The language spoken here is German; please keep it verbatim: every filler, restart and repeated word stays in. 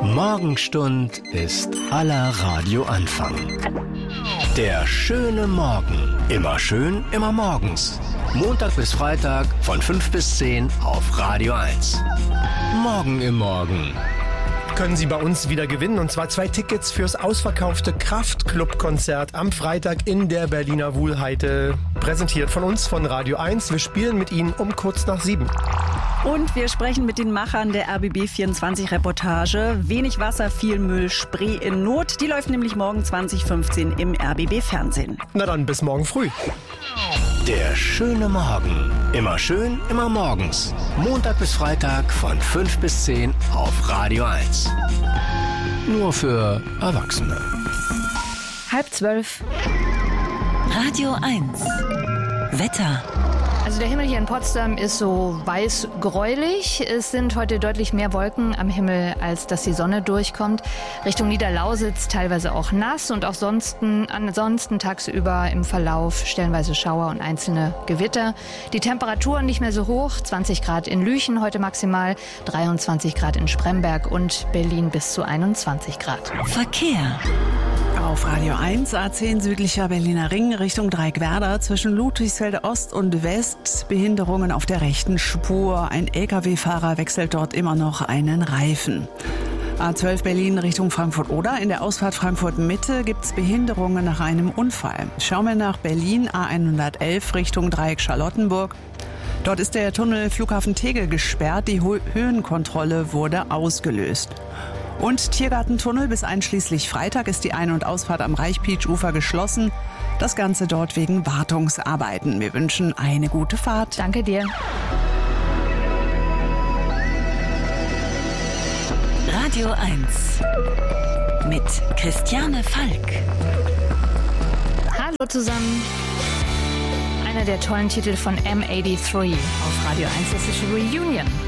Morgenstund ist aller Radioanfang. Der schöne Morgen. Immer schön, immer morgens. Montag bis Freitag von fünf bis zehn auf Radio eins. Morgen im Morgen. Können Sie bei uns wieder gewinnen, und zwar zwei Tickets fürs ausverkaufte Kraftklub-Konzert am Freitag in der Berliner Wuhlheide. Präsentiert von uns, von Radio eins. Wir spielen mit Ihnen um kurz nach sieben. Und wir sprechen mit den Machern der R B B vierundzwanzig Reportage. Wenig Wasser, viel Müll, Spree in Not. Die läuft nämlich morgen zwanzig fünfzehn im R B B Fernsehen. Na dann, bis morgen früh. Der schöne Morgen. Immer schön, immer morgens. Montag bis Freitag von fünf bis zehn auf Radio eins. Nur für Erwachsene. Halb zwölf. Radio eins. Wetter. Also der Himmel hier in Potsdam ist so weiß-gräulich. Es sind heute deutlich mehr Wolken am Himmel, als dass die Sonne durchkommt. Richtung Niederlausitz teilweise auch nass und auch sonst, ansonsten tagsüber im Verlauf stellenweise Schauer und einzelne Gewitter. Die Temperaturen nicht mehr so hoch, zwanzig Grad in Lüchen heute maximal, dreiundzwanzig Grad in Spremberg und Berlin bis zu einundzwanzig Grad. Verkehr. Auf Radio eins, A zehn südlicher Berliner Ring Richtung Dreieckwerder zwischen Ludwigsfelde Ost und West. Behinderungen auf der rechten Spur. Ein L K W-Fahrer wechselt dort immer noch einen Reifen. A zwölf Berlin Richtung Frankfurt-Oder. In der Ausfahrt Frankfurt-Mitte gibt es Behinderungen nach einem Unfall. Schauen wir nach Berlin, A hundertelf Richtung Dreieck Charlottenburg. Dort ist der Tunnel Flughafen Tegel gesperrt. Die Ho- Höhenkontrolle wurde ausgelöst. Und Tiergartentunnel bis einschließlich Freitag ist die Ein- und Ausfahrt am Reichpeach-Ufer geschlossen. Das Ganze dort wegen Wartungsarbeiten. Wir wünschen eine gute Fahrt. Danke dir. Radio eins. Mit Christiane Falk. Hallo zusammen. Einer der tollen Titel von M dreiundachtzig auf Radio eins, das ist Reunion.